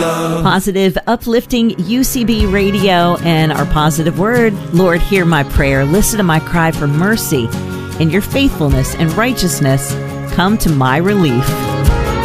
love. Positive, uplifting UCB radio and our positive word. Lord, hear my prayer. Listen to my cry for mercy. In your faithfulness and righteousness, come to my relief.